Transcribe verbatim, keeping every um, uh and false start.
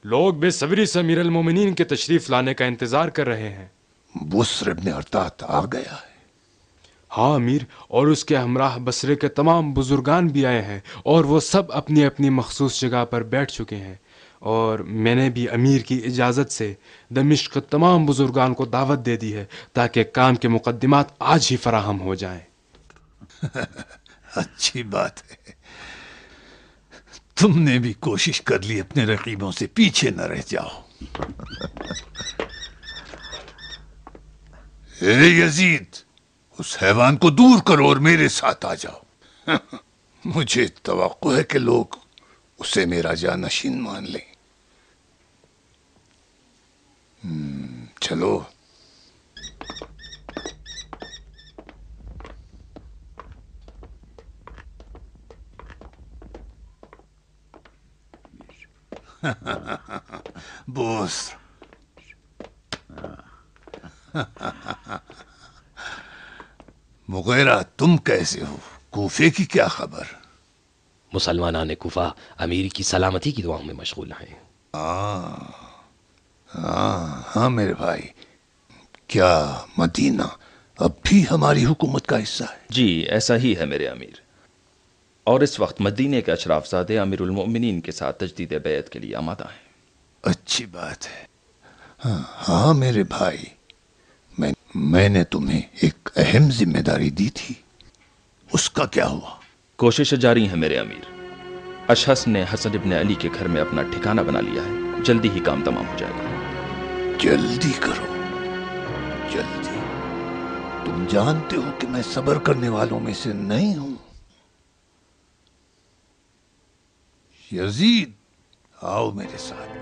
لوگ بے صبری سے امیر المومنین کے تشریف لانے کا انتظار کر رہے ہیں۔ بسر ابن ارطاط آ گیا ہے؟ ہاں امیر، اور اس کے ہمراہ بصرے کے تمام بزرگان بھی آئے ہیں، اور وہ سب اپنی اپنی مخصوص جگہ پر بیٹھ چکے ہیں، اور میں نے بھی امیر کی اجازت سے دمشق کے تمام بزرگان کو دعوت دے دی ہے تاکہ کام کے مقدمات آج ہی فراہم ہو جائیں۔ اچھی بات ہے، تم نے بھی کوشش کر لی اپنے رقیبوں سے پیچھے نہ رہ جاؤ۔ اے یزید، اس حیوان کو دور کرو اور میرے ساتھ آ جاؤ۔ مجھے توقع ہے کہ لوگ اسے میرا جانشین مان لیں۔ ہم، چلو۔ بوس، مغیرہ تم کیسے ہو؟ کوفے کی کیا خبر؟ مسلمانان کوفہ امیر کی سلامتی کی دعاؤں میں مشغول ہیں۔ ہاں ہاں ہاں میرے بھائی، کیا مدینہ اب بھی ہماری حکومت کا حصہ ہے؟ جی ایسا ہی ہے میرے امیر، اور اس وقت مدینے کے اشراف زادے امیر المؤمنین کے ساتھ تجدید بیعت کے لیے آمادہ ہیں۔ اچھی بات ہے۔ ہاں ہاں میرے بھائی، میں میں نے تمہیں ایک اہم ذمہ داری دی تھی، اس کا کیا ہوا؟ کوششیں جاری ہیں میرے امیر۔ اشہس نے حسن ابن علی کے گھر میں اپنا ٹھکانہ بنا لیا ہے، جلدی ہی کام تمام ہو جائے گا۔ جلدی کرو، جلدی۔ تم جانتے ہو کہ میں صبر کرنے والوں میں سے نہیں ہوں۔ یزید، آؤ میرے ساتھ۔